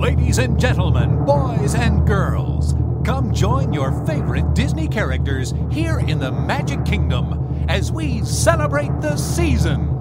Ladies and gentlemen, boys and girls, come join your favorite Disney characters here in the Magic Kingdom as we celebrate the season.